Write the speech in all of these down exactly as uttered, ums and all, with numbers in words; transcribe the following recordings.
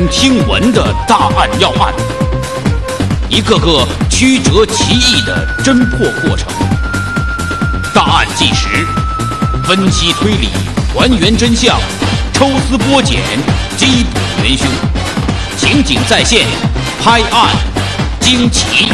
人听闻的大案要案，一个个曲折奇异的侦破过程。大案纪实，分析推理，还原真相，抽丝剥茧，缉捕元凶。情景再现，拍案惊奇。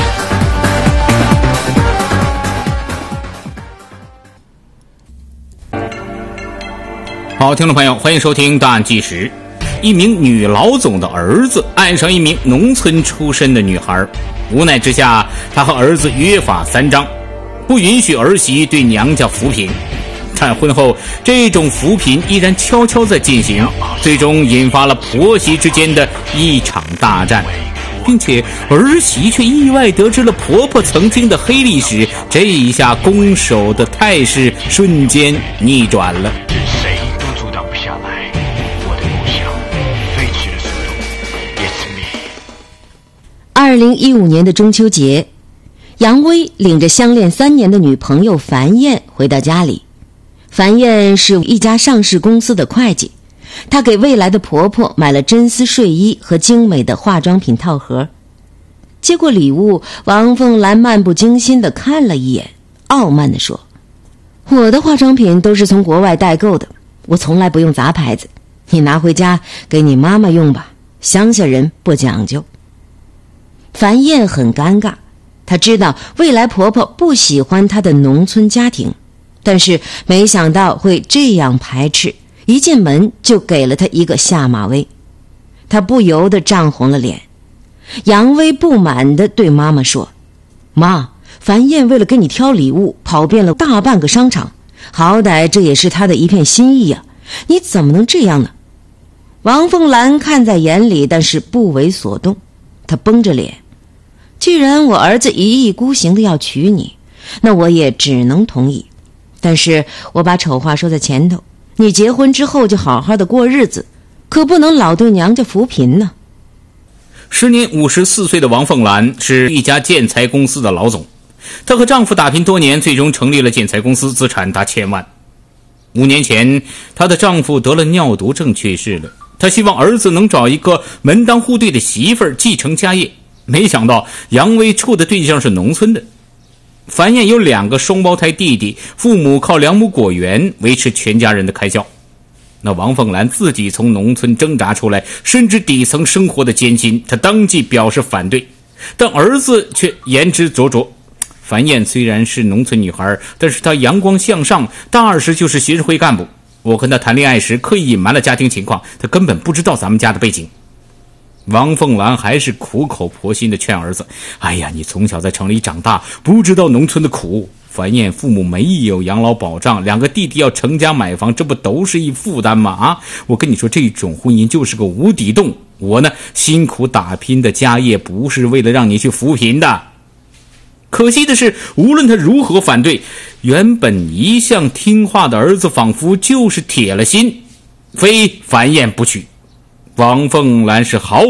好，听众朋友，欢迎收听大案纪实。一名女老总的儿子爱上一名农村出身的女孩，无奈之下，他和儿子约法三章，不允许儿媳对娘家扶贫。但婚后，这种扶贫依然悄悄在进行，最终引发了婆媳之间的一场大战，并且儿媳却意外得知了婆婆曾经的黑历史。这一下，攻守的态势瞬间逆转了。 谁都阻挡不下来我的梦想飞驰的速度。 It's me。 二零一五年的中秋节，杨威领着相恋三年的女朋友樊燕回到家里。樊燕是一家上市公司的会计，她给未来的婆婆买了真丝睡衣和精美的化妆品套盒。接过礼物，王凤兰漫不经心地看了一眼，傲慢地说：“我的化妆品都是从国外代购的，我从来不用杂牌子，你拿回家给你妈妈用吧，乡下人不讲究。”樊燕很尴尬，她知道未来婆婆不喜欢她的农村家庭，但是没想到会这样排斥，一进门就给了她一个下马威。她不由得涨红了脸。杨威不满地对妈妈说：“妈，樊燕为了给你挑礼物，跑遍了大半个商场，好歹这也是她的一片心意啊，你怎么能这样呢？”王凤兰看在眼里，但是不为所动。她绷着脸：“既然我儿子一意孤行的要娶你，那我也只能同意。但是我把丑话说在前头，你结婚之后就好好的过日子，可不能老对娘家扶贫呢。” 时年五十四岁的王凤兰是一家建材公司的老总，她和丈夫打拼多年，最终成立了建材公司，资产达千万。五年前，她的丈夫得了尿毒症去世了，她希望儿子能找一个门当户对的媳妇儿继承家业，没想到杨威处的对象是农村的。樊燕有两个双胞胎弟弟，父母靠两亩果园维持全家人的开销。那王凤兰自己从农村挣扎出来，深知底层生活的艰辛，她当即表示反对，但儿子却言之灼灼。樊燕虽然是农村女孩，但是她阳光向上，大二时就是协会干部。我跟她谈恋爱时刻意隐瞒了家庭情况，她根本不知道咱们家的背景。王凤兰还是苦口婆心地劝儿子：“哎呀，你从小在城里长大，不知道农村的苦。樊燕父母没有养老保障，两个弟弟要成家买房，这不都是一负担吗？啊，我跟你说，这种婚姻就是个无底洞。我呢，辛苦打拼的家业不是为了让你去扶贫的。”可惜的是，无论他如何反对，原本一向听话的儿子仿佛就是铁了心，非樊燕不娶。王凤兰是毫